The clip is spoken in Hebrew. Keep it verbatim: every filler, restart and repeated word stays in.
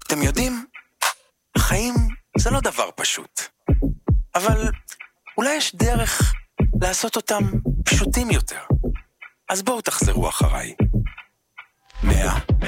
אתם יודעים, החיים זה לא דבר פשוט. אבל אולי יש דרך לעשות אותם פשוטים יותר. אז בואו תחזרו אחריי. מאה